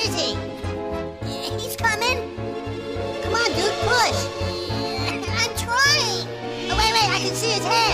is he? He's coming. Come on, dude, push. I'm trying. Oh, wait, I can see his head.